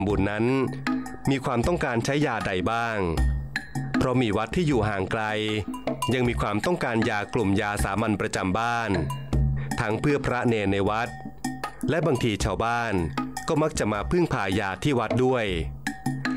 บุญนั้นมีความต้องการใช้ยาใดบ้างเพราะมีวัดที่อยู่ห่างไกลยังมีความต้องการยากลุ่มยาสามัญประจำบ้านทั้งเพื่อพระเนรในวัดและบางทีชาวบ้านก็มักจะมาพึ่งพายาที่วัดด้วย